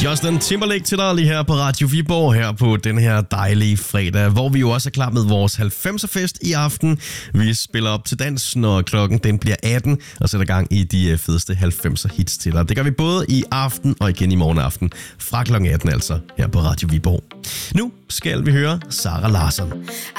Justin Timberlake til dig lige her på Radio Viborg, her på den her dejlige fredag, hvor vi jo også er klar med vores 90'er-fest i aften. Vi spiller op til dans, når klokken den bliver 18, og sætter gang i de fedeste 90'er-hits til dig. Det gør vi både i aften og igen i morgen aften, fra klokken 18 altså, her på Radio Viborg. Nu skal vi høre Sara Larsson.